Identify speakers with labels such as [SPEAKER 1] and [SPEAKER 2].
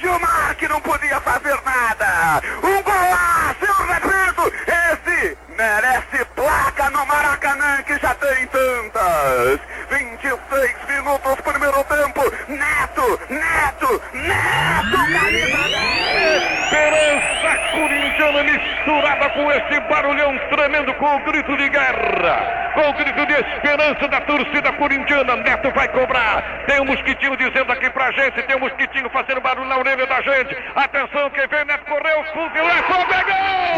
[SPEAKER 1] Gilmar que não podia fazer nada. Um golaço, eu repito, esse merece placa no Maracanã que já tem tantas. 26 minutos, primeiro tempo. Neto, camisa 10.
[SPEAKER 2] Esperança corintiana misturada com esse barulhão tremendo, com o grito de guerra, com o grito de esperança da torcida corintiana. Neto vai cobrar. Tem um mosquitinho dizendo aqui pra gente, tem um mosquitinho fazendo barulho na orelha da gente. Atenção, quem vem, Neto correu, fuzilou, pegou!